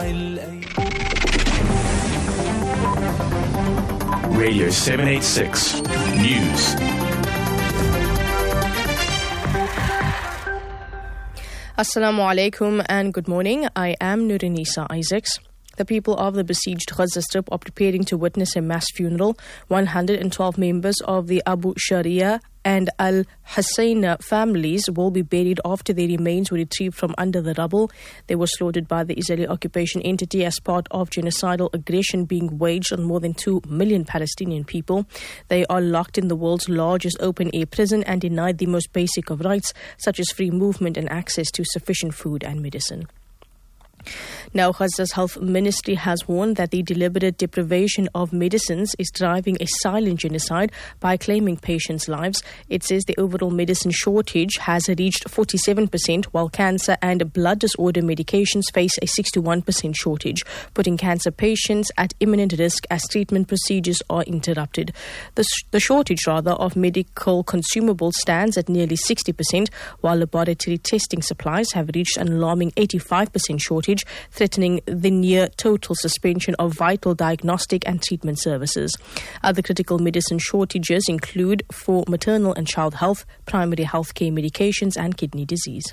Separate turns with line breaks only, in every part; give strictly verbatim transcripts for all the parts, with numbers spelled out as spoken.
Radio seven eighty-six News.
Assalamu alaikum and good morning. I am Nurinisa Isaacs. The people of the besieged Gaza Strip are preparing to witness a mass funeral. one hundred twelve members of the Abu Sharia and Al-Hussein families will be buried after their remains were retrieved from under the rubble. They were slaughtered by the Israeli occupation entity as part of genocidal aggression being waged on more than two million Palestinian people. They are locked in the world's largest open-air prison and denied the most basic of rights, such as free movement and access to sufficient food and medicine. Now, Gaza's health ministry has warned that the deliberate deprivation of medicines is driving a silent genocide by claiming patients' lives. It says the overall medicine shortage has reached forty-seven percent, while cancer and blood disorder medications face a sixty-one percent shortage, putting cancer patients at imminent risk as treatment procedures are interrupted. The, sh- the shortage, rather, of medical consumables stands at nearly sixty percent, while laboratory testing supplies have reached an alarming eighty-five percent shortage, threatening the near total suspension of vital diagnostic and treatment services. Other critical medicine shortages include for maternal and child health, primary health care medications and kidney disease.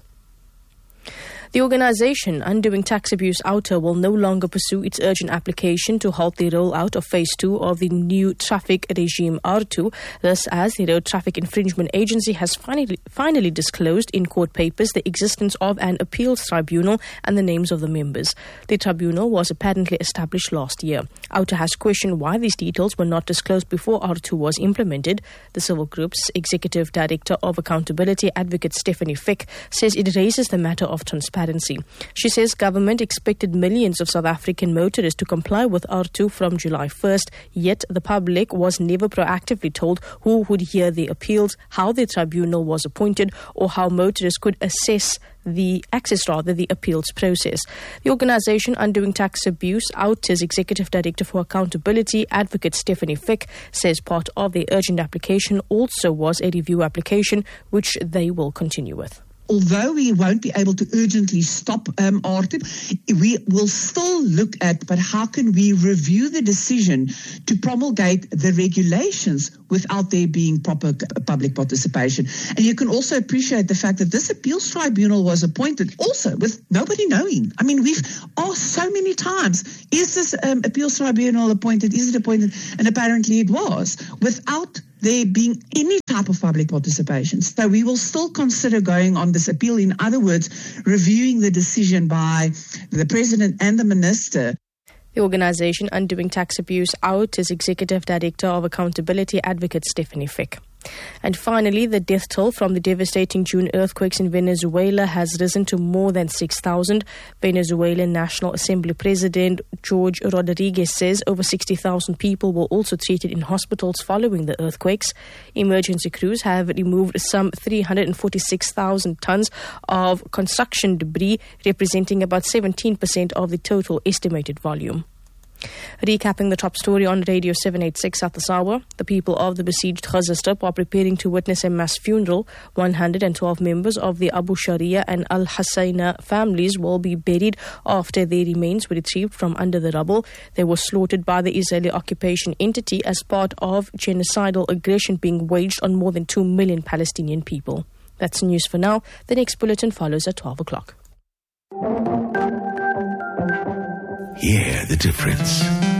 The organisation Undoing Tax Abuse Outer will no longer pursue its urgent application to halt the rollout of Phase two of the new traffic regime R two. This as the Road Traffic Infringement Agency has finally, finally disclosed in court papers the existence of an appeals tribunal and the names of the members. The tribunal was apparently established last year. Outer has questioned why these details were not disclosed before R two was implemented. The civil group's Executive Director of Accountability, Advocate Stephanie Fick, says it raises the matter of transparency. She says government expected millions of South African motorists to comply with R two from July first, yet the public was never proactively told who would hear the appeals, how the tribunal was appointed, or how motorists could assess the access rather the appeals process. The organisation Undoing Tax Abuse Outer's Executive Director for Accountability, Advocate Stephanie Fick, says part of the urgent application also was a review application, which they will continue with.
Although we won't be able to urgently stop um, R two, we will still look at, but how can we review the decision to promulgate the regulations without there being proper public participation? And you can also appreciate the fact that this appeals tribunal was appointed also with nobody knowing. I mean, we've asked so many times, is this um, appeals tribunal appointed? Is it appointed? And apparently it was, without there being any type of public participation. So we will still consider going on this appeal. In other words, reviewing the decision by the President and the Minister.
The organisation Undoing Tax Abuse Out is Executive Director of Accountability, Advocate Stephanie Fick. And finally, the death toll from the devastating June earthquakes in Venezuela has risen to more than six thousand. Venezuelan National Assembly President George Rodriguez says over sixty thousand people were also treated in hospitals following the earthquakes. Emergency crews have removed some three hundred forty-six thousand tons of construction debris, representing about seventeen percent of the total estimated volume. Recapping the top story on Radio seven eighty-six at this hour, the people of the besieged Gaza Strip are preparing to witness a mass funeral. one hundred twelve members of the Abu Sharia and Al-Hussein families will be buried after their remains were retrieved from under the rubble. They were slaughtered by the Israeli occupation entity as part of genocidal aggression being waged on more than two million Palestinian people. That's news for now. The next bulletin follows at twelve o'clock.
Hear the difference.